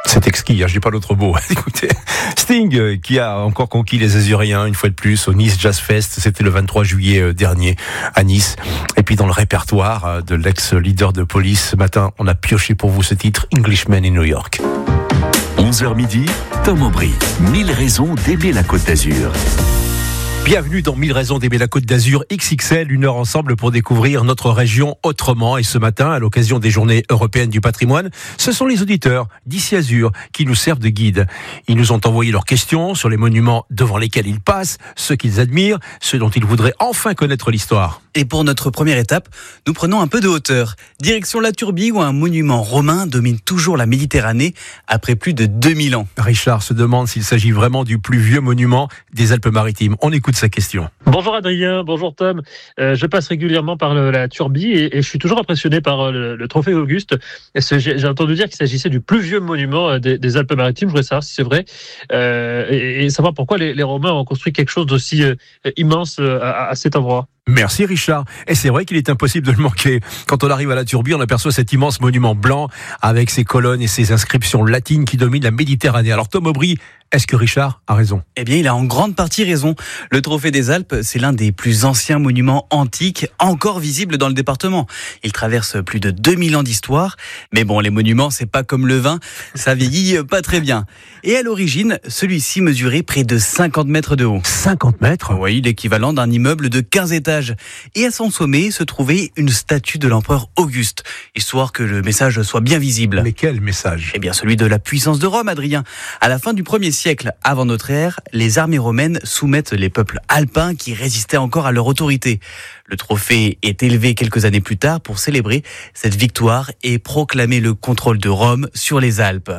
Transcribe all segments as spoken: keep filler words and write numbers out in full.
C'est exquis, hein, je dis pas d'autre mot. Écoutez, Sting euh, qui a encore conquis les Azuréens une fois de plus au Nice Jazz Fest, c'était le vingt-trois juillet euh, dernier à Nice. Et puis dans le répertoire euh, de l'ex-leader de Police, ce matin, on a pioché pour vous ce titre, Englishman in New York. onze heures midi, Tom Aubry, mille raisons d'aimer la Côte d'Azur. Bienvenue dans mille raisons d'aimer la Côte d'Azur X X L, une heure ensemble pour découvrir notre région autrement. Et ce matin, à l'occasion des Journées européennes du patrimoine, ce sont les auditeurs d'Ici Azur qui nous servent de guide. Ils nous ont envoyé leurs questions sur les monuments devant lesquels ils passent, ceux qu'ils admirent, ceux dont ils voudraient enfin connaître l'histoire. Et pour notre première étape, nous prenons un peu de hauteur. Direction la Turbie où un monument romain domine toujours la Méditerranée après plus de deux mille ans. Richard se demande s'il s'agit vraiment du plus vieux monument des Alpes-Maritimes. On écoute sa question. Bonjour Adrien, bonjour Tom. Euh, je passe régulièrement par le, la Turbie et, et je suis toujours impressionné par le, le trophée Auguste. J'ai, j'ai entendu dire qu'il s'agissait du plus vieux monument des, des Alpes-Maritimes. Je voudrais savoir si c'est vrai euh, et, et savoir pourquoi les, les Romains ont construit quelque chose d'aussi euh, immense à, à cet endroit. Merci Richard. Et c'est vrai qu'il est impossible de le manquer. Quand on arrive à la Turbie, on aperçoit cet immense monument blanc avec ses colonnes et ses inscriptions latines qui dominent la Méditerranée. Alors Tom Aubry, est-ce que Richard a raison ? Eh bien, il a en grande partie raison. Le Trophée des Alpes, c'est l'un des plus anciens monuments antiques encore visibles dans le département. Il traverse plus de deux mille ans d'histoire. Mais bon, les monuments, c'est pas comme le vin, ça vieillit pas très bien. Et à l'origine, celui-ci mesurait près de cinquante mètres de haut. cinquante mètres ? Oui, l'équivalent d'un immeuble de quinze étages. Et à son sommet se trouvait une statue de l'empereur Auguste, histoire que le message soit bien visible. Mais quel message ? Eh bien, celui de la puissance de Rome, Adrien. À la fin du premier siècle avant notre ère, les armées romaines soumettent les peuples alpins qui résistaient encore à leur autorité. Le trophée est élevé quelques années plus tard pour célébrer cette victoire et proclamer le contrôle de Rome sur les Alpes.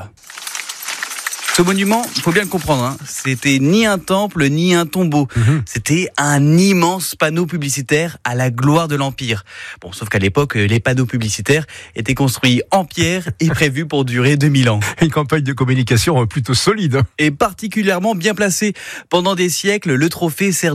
Ce monument, il faut bien le comprendre, hein, c'était ni un temple ni un tombeau. Mmh. C'était un immense panneau publicitaire à la gloire de l'Empire. Bon, sauf qu'à l'époque, les panneaux publicitaires étaient construits en pierre et prévus pour durer deux mille ans. Une campagne de communication plutôt solide. Et particulièrement bien placée. Pendant des siècles, le trophée sert